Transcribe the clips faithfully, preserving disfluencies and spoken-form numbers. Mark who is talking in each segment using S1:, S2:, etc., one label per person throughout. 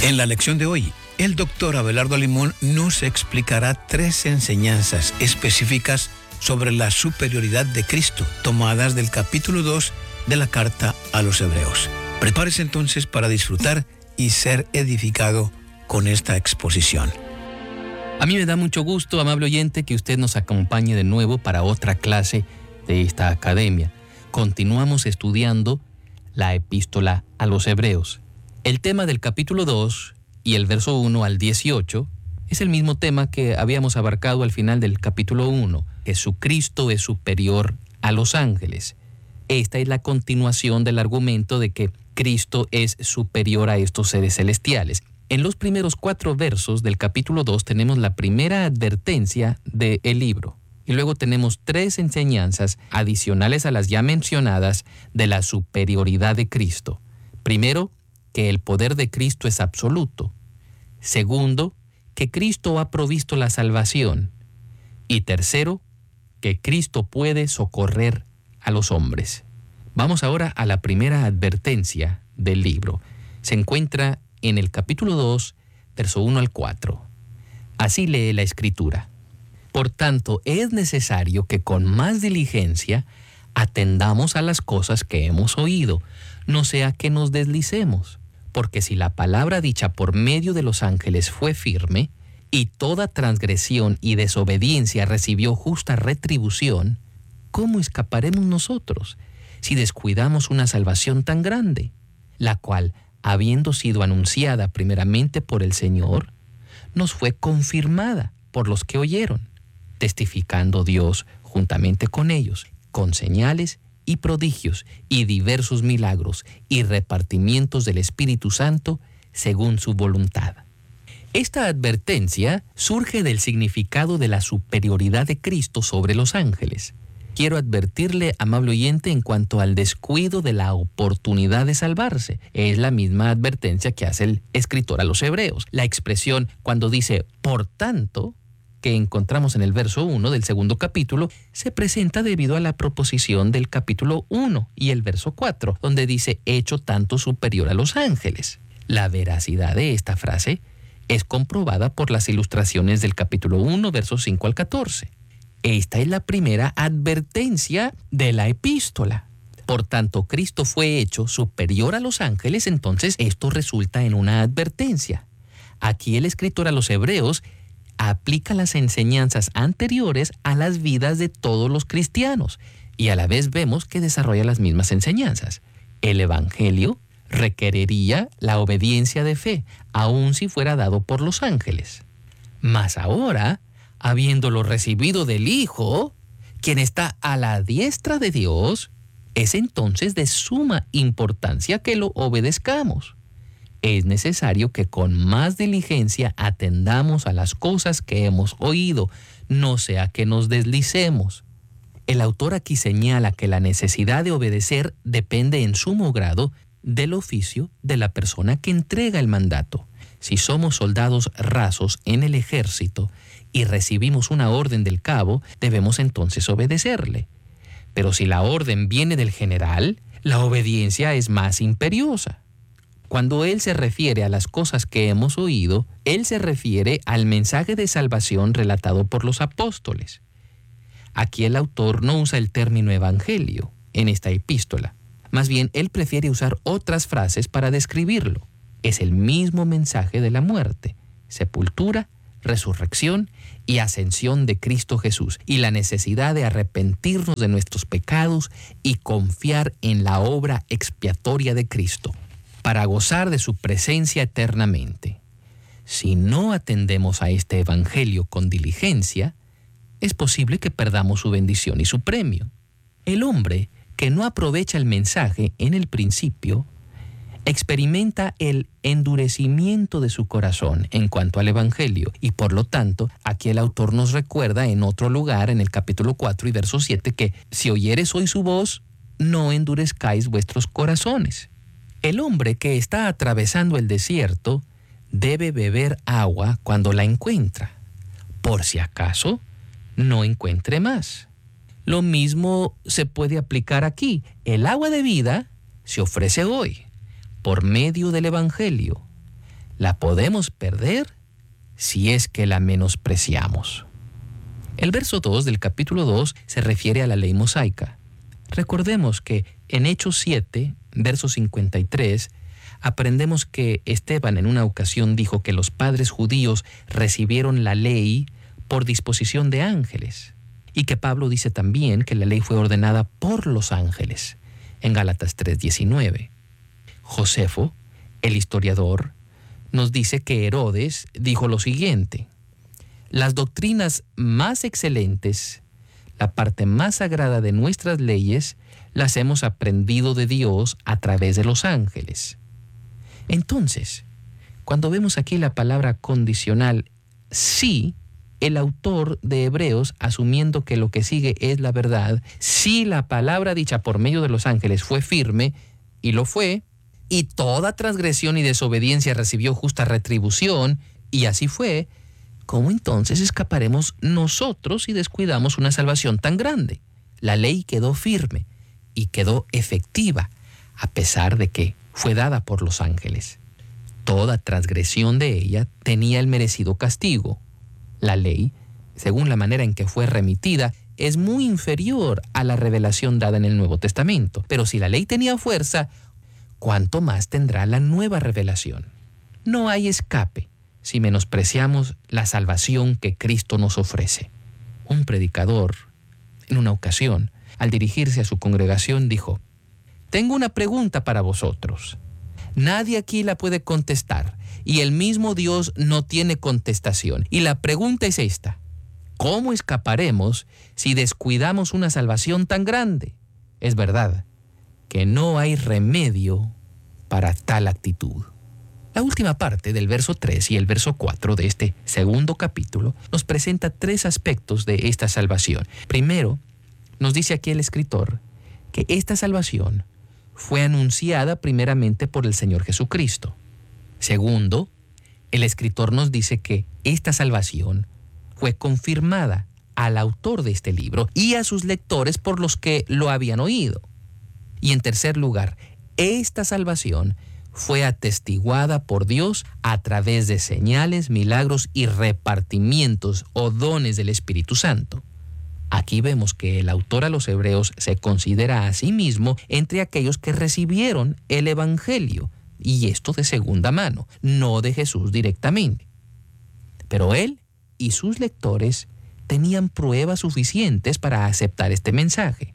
S1: En la lección de hoy, el doctor Abelardo Limón nos explicará tres enseñanzas específicas sobre la superioridad de Cristo, tomadas del capítulo dos de la carta a los Hebreos. Prepárese entonces para disfrutar y ser edificado con esta exposición.
S2: A mí me da mucho gusto, amable oyente, que usted nos acompañe de nuevo para otra clase de esta academia. Continuamos estudiando la epístola a los Hebreos. El tema del capítulo dos y el verso uno al dieciocho es el mismo tema que habíamos abarcado al final del capítulo uno. Jesucristo es superior a los ángeles. Esta es la continuación del argumento de que Cristo es superior a estos seres celestiales. En los primeros cuatro versos del capítulo dos tenemos la primera advertencia del libro. Y luego tenemos tres enseñanzas adicionales a las ya mencionadas de la superioridad de Cristo. Primero, que el poder de Cristo es absoluto. Segundo, que Cristo ha provisto la salvación. Y tercero, que Cristo puede socorrer a los hombres. Vamos ahora a la primera advertencia del libro. Se encuentra en el capítulo dos, verso uno al cuatro. Así lee la Escritura. Por tanto, es necesario que con más diligencia atendamos a las cosas que hemos oído, no sea que nos deslicemos. Porque si la palabra dicha por medio de los ángeles fue firme, y toda transgresión y desobediencia recibió justa retribución, ¿cómo escaparemos nosotros si descuidamos una salvación tan grande, la cual, habiendo sido anunciada primeramente por el Señor, nos fue confirmada por los que oyeron, testificando Dios juntamente con ellos, con señales y prodigios y diversos milagros y repartimientos del Espíritu Santo según su voluntad? Esta advertencia surge del significado de la superioridad de Cristo sobre los ángeles. Quiero advertirle, amable oyente, en cuanto al descuido de la oportunidad de salvarse. Es la misma advertencia que hace el escritor a los Hebreos. La expresión cuando dice "por tanto", que encontramos en el verso uno del segundo capítulo, se presenta debido a la proposición del capítulo uno y el verso cuatro, donde dice "hecho tanto superior a los ángeles". La veracidad de esta frase es comprobada por las ilustraciones del capítulo uno, versos cinco al catorce. Esta es la primera advertencia de la epístola. Por tanto, Cristo fue hecho superior a los ángeles, entonces esto resulta en una advertencia. Aquí el escritor a los Hebreos aplica las enseñanzas anteriores a las vidas de todos los cristianos y a la vez vemos que desarrolla las mismas enseñanzas. El Evangelio requeriría la obediencia de fe, aun si fuera dado por los ángeles. Mas ahora, habiéndolo recibido del Hijo, quien está a la diestra de Dios, es entonces de suma importancia que lo obedezcamos. Es necesario que con más diligencia atendamos a las cosas que hemos oído, no sea que nos deslicemos. El autor aquí señala que la necesidad de obedecer depende en sumo grado del oficio de la persona que entrega el mandato. Si somos soldados rasos en el ejército y recibimos una orden del cabo, debemos entonces obedecerle. Pero si la orden viene del general, la obediencia es más imperiosa. Cuando él se refiere a las cosas que hemos oído, él se refiere al mensaje de salvación relatado por los apóstoles. Aquí el autor no usa el término evangelio en esta epístola. Más bien, él prefiere usar otras frases para describirlo. Es el mismo mensaje de la muerte, sepultura, resurrección y ascensión de Cristo Jesús, y la necesidad de arrepentirnos de nuestros pecados y confiar en la obra expiatoria de Cristo, para gozar de su presencia eternamente. Si no atendemos a este evangelio con diligencia, es posible que perdamos su bendición y su premio. El hombre que no aprovecha el mensaje en el principio, experimenta el endurecimiento de su corazón en cuanto al evangelio, y por lo tanto, aquí el autor nos recuerda en otro lugar, en el capítulo cuatro y verso siete, que si oyeres hoy su voz, no endurezcáis vuestros corazones. El hombre que está atravesando el desierto debe beber agua cuando la encuentra, por si acaso no encuentre más. Lo mismo se puede aplicar aquí. El agua de vida se ofrece hoy por medio del Evangelio. La podemos perder si es que la menospreciamos. El verso dos del capítulo dos se refiere a la ley mosaica. Recordemos que en Hechos siete, verso cincuenta y tres, aprendemos que Esteban en una ocasión dijo que los padres judíos recibieron la ley por disposición de ángeles, y que Pablo dice también que la ley fue ordenada por los ángeles, en Gálatas tres diecinueve. Josefo, el historiador, nos dice que Herodes dijo lo siguiente: las doctrinas más excelentes, la parte más sagrada de nuestras leyes, las hemos aprendido de Dios a través de los ángeles. Entonces, cuando vemos aquí la palabra condicional, sí, el autor de Hebreos, asumiendo que lo que sigue es la verdad, sí la palabra dicha por medio de los ángeles fue firme, y lo fue, y toda transgresión y desobediencia recibió justa retribución, y así fue, ¿cómo entonces escaparemos nosotros si descuidamos una salvación tan grande? La ley quedó firme y quedó efectiva, a pesar de que fue dada por los ángeles. Toda transgresión de ella tenía el merecido castigo. La ley, según la manera en que fue remitida, es muy inferior a la revelación dada en el Nuevo Testamento. Pero si la ley tenía fuerza, ¿cuánto más tendrá la nueva revelación? No hay escape si menospreciamos la salvación que Cristo nos ofrece. Un predicador, en una ocasión, al dirigirse a su congregación, dijo: tengo una pregunta para vosotros. Nadie aquí la puede contestar, y el mismo Dios no tiene contestación. Y la pregunta es esta: ¿cómo escaparemos si descuidamos una salvación tan grande? Es verdad que no hay remedio para tal actitud. La última parte del verso tres y el verso cuatro de este segundo capítulo nos presenta tres aspectos de esta salvación. Primero, nos dice aquí el escritor que esta salvación fue anunciada primeramente por el Señor Jesucristo. Segundo, el escritor nos dice que esta salvación fue confirmada al autor de este libro y a sus lectores por los que lo habían oído. Y en tercer lugar, esta salvación fue atestiguada por Dios a través de señales, milagros y repartimientos o dones del Espíritu Santo. Aquí vemos que el autor a los Hebreos se considera a sí mismo entre aquellos que recibieron el Evangelio, y esto de segunda mano, no de Jesús directamente. Pero él y sus lectores tenían pruebas suficientes para aceptar este mensaje.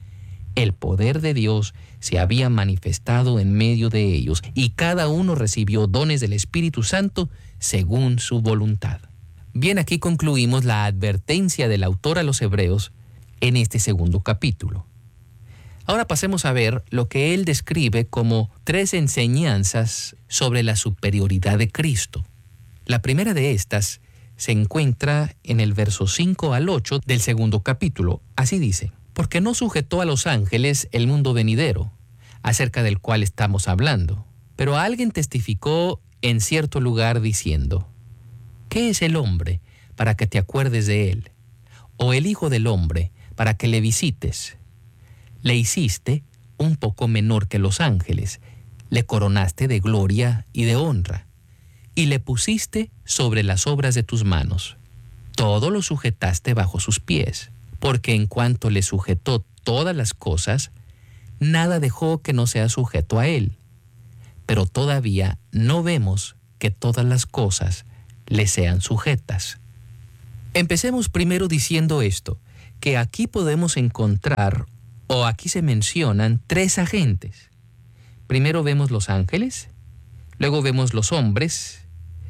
S2: El poder de Dios se había manifestado en medio de ellos, y cada uno recibió dones del Espíritu Santo según su voluntad. Bien, aquí concluimos la advertencia del autor a los Hebreos en este segundo capítulo. Ahora pasemos a ver lo que él describe como tres enseñanzas sobre la superioridad de Cristo. La primera de estas se encuentra en el verso cinco al ocho del segundo capítulo. Así dice: porque no sujetó a los ángeles el mundo venidero, acerca del cual estamos hablando. Pero alguien testificó en cierto lugar diciendo: ¿qué es el hombre para que te acuerdes de él? ¿O el hijo del hombre para que le visites? Le hiciste un poco menor que los ángeles, le coronaste de gloria y de honra, y le pusiste sobre las obras de tus manos. Todo lo sujetaste bajo sus pies, porque en cuanto le sujetó todas las cosas, nada dejó que no sea sujeto a él. Pero todavía no vemos que todas las cosas le sean sujetas. Empecemos primero diciendo esto, que aquí podemos encontrar, o aquí se mencionan, tres agentes. Primero vemos los ángeles, luego vemos los hombres,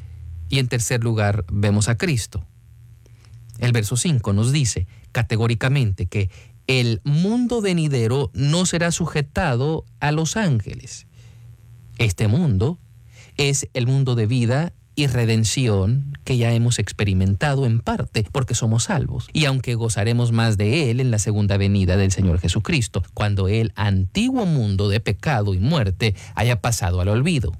S2: y en tercer lugar vemos a Cristo. El verso cinco nos dice categóricamente que el mundo venidero no será sujetado a los ángeles. Este mundo es el mundo de vida y redención que ya hemos experimentado en parte porque somos salvos, y aunque gozaremos más de él en la segunda venida del Señor Jesucristo, cuando el antiguo mundo de pecado y muerte haya pasado al olvido.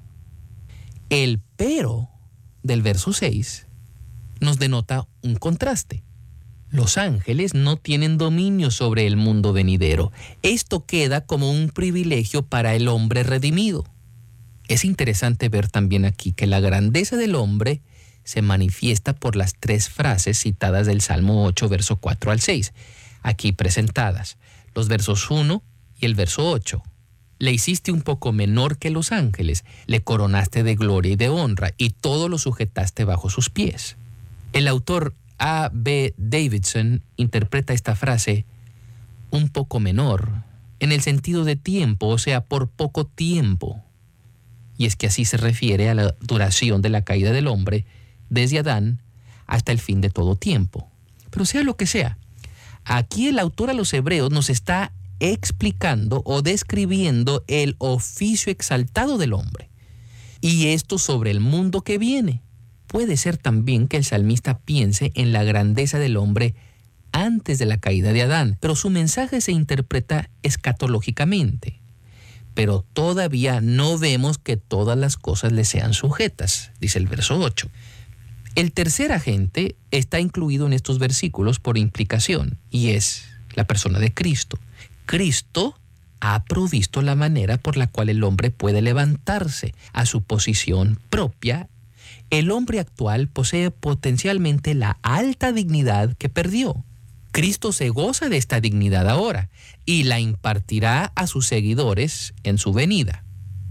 S2: El pero del verso seis nos denota un contraste. Los ángeles no tienen dominio sobre el mundo venidero. Esto queda como un privilegio para el hombre redimido. Es interesante ver también aquí que la grandeza del hombre se manifiesta por las tres frases citadas del Salmo ocho, verso cuatro al seis, aquí presentadas, los versos uno y el verso ocho. Le hiciste un poco menor que los ángeles, le coronaste de gloria y de honra, y todo lo sujetaste bajo sus pies. El autor A B Davidson interpreta esta frase un poco menor, en el sentido de tiempo, o sea, por poco tiempo. Y es que así se refiere a la duración de la caída del hombre, desde Adán hasta el fin de todo tiempo. Pero sea lo que sea, aquí el autor a los Hebreos nos está explicando o describiendo el oficio exaltado del hombre. Y esto sobre el mundo que viene. Puede ser también que el salmista piense en la grandeza del hombre antes de la caída de Adán, pero su mensaje se interpreta escatológicamente. Pero todavía no vemos que todas las cosas le sean sujetas, dice el verso ocho. El tercer agente está incluido en estos versículos por implicación, y es la persona de Cristo. Cristo ha provisto la manera por la cual el hombre puede levantarse a su posición propia. El hombre actual posee potencialmente la alta dignidad que perdió. Cristo se goza de esta dignidad ahora y la impartirá a sus seguidores en su venida.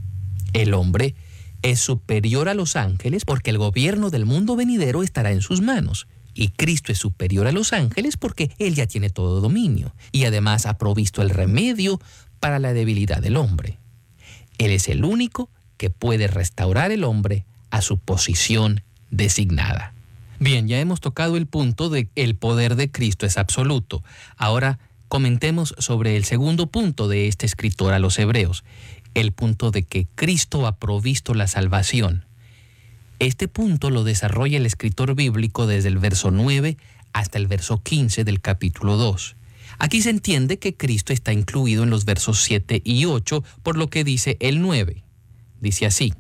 S2: El hombre es superior a los ángeles porque el gobierno del mundo venidero estará en sus manos. Y Cristo es superior a los ángeles porque Él ya tiene todo dominio y además ha provisto el remedio para la debilidad del hombre. Él es el único que puede restaurar el hombre a su posición designada. Bien, ya hemos tocado el punto de que el poder de Cristo es absoluto. Ahora comentemos sobre el segundo punto de este escritor a los Hebreos, el punto de que Cristo ha provisto la salvación. Este punto lo desarrolla el escritor bíblico desde el verso nueve hasta el verso quince del capítulo dos. Aquí se entiende que Cristo está incluido en los versos siete y ocho, por lo que dice el nueve. Dice así: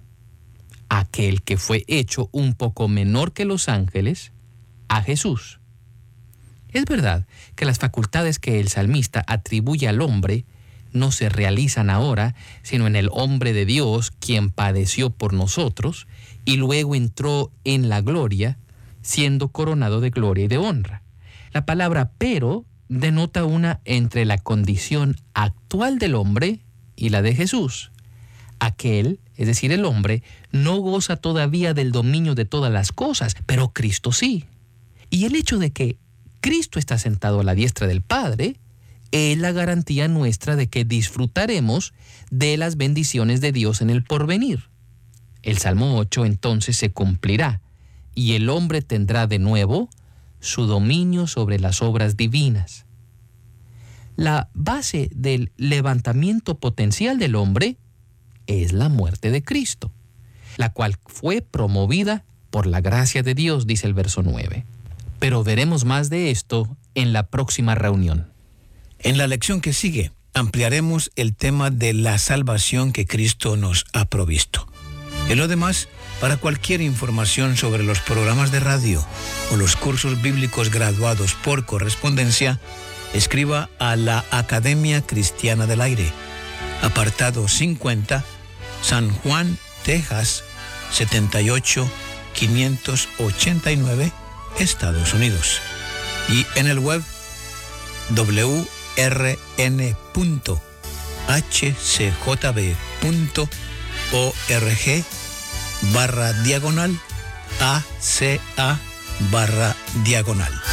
S2: aquel que fue hecho un poco menor que los ángeles, a Jesús. Es verdad que las facultades que el salmista atribuye al hombre no se realizan ahora, sino en el hombre de Dios, quien padeció por nosotros y luego entró en la gloria, siendo coronado de gloria y de honra. La palabra pero denota una entre la condición actual del hombre y la de Jesús. Aquel, es decir, el hombre, no goza todavía del dominio de todas las cosas, pero Cristo sí. Y el hecho de que Cristo está sentado a la diestra del Padre es la garantía nuestra de que disfrutaremos de las bendiciones de Dios en el porvenir. El Salmo ocho entonces se cumplirá y el hombre tendrá de nuevo su dominio sobre las obras divinas. La base del levantamiento potencial del hombre es la muerte de Cristo, la cual fue promovida por la gracia de Dios, dice el verso nueve. Pero veremos más de esto en la próxima reunión.
S1: En la lección que sigue, ampliaremos el tema de la salvación que Cristo nos ha provisto. En lo demás, para cualquier información sobre los programas de radio o los cursos bíblicos graduados por correspondencia, escriba a la Academia Cristiana del Aire, apartado cincuenta, San Juan, Texas, setenta y ocho quinientos ochenta y nueve, Estados Unidos. Y en el web w r n punto h c j b punto org barra diagonal a c a barra diagonal.